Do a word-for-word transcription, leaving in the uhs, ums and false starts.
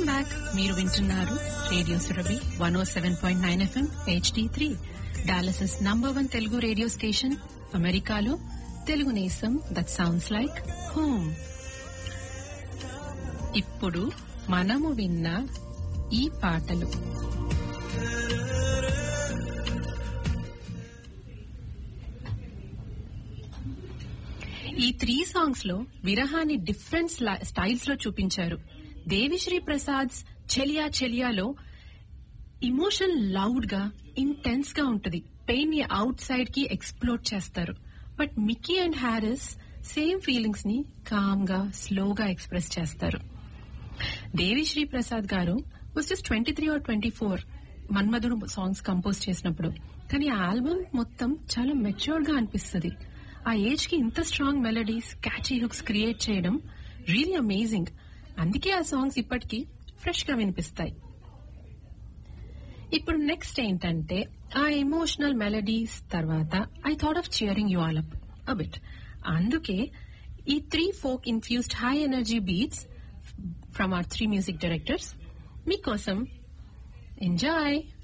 Back. మీరు వింటున్నారు radio Surabhi one ఓ seven point nine FM HD three, డాలసస్ number one Telugu radio station, అమెరికాలో Telugu నేసం that sounds like home. ఇప్పుడు మనము విన్న ఈ పాటలు ఈ త్రీ సాంగ్స్ లో విరహాన్ని డిఫరెంట్ స్టైల్స్ లో చూపించారు. దేవిశ్రీ ప్రసాద్స్ చెలియా చెలియాలో ఇమోషన్ లౌడ్ గా ఇంటెన్స్ గా ఉంటది, పెయిన్ ని అవుట్ సైడ్ కి ఎక్స్ప్లోర్ చేస్తారు. But Mickey and Harris same feelings ని కామ్ గా స్లోగా ఎక్స్ప్రెస్ చేస్తారు. దేవిశ్రీ ప్రసాద్ గారు was just twenty three are twenty four Manmadhudu songs compose చేసినప్పుడు, కానీ ఆ ఆల్బమ్ మొత్తం చాలా మెచ్యూర్డ్ గా అనిపిస్తుంది. ఆ ఏజ్ కి ఇంత strong melodies, catchy hooks create చేయడం రియల్లీ అమేజింగ్. అందుకే ఆ సాంగ్స్ ఇప్పటికీ ఫ్రెష్ గా వినిపిస్తాయి. ఇప్పుడు నెక్స్ట్ ఏంటంటే, ఆ ఎమోషనల్ మెలడీస్ తర్వాత I thought of cheering you all up a bit. అందుకే ఈ three folk infused high energy beats from our three music directors మీకోసం. ఎంజాయ్.